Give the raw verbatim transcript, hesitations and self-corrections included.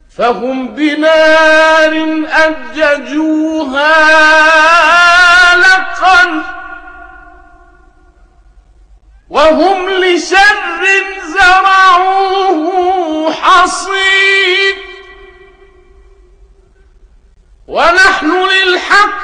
فهم بنار أججوها لقا وهم لشر زرعوه حصيدا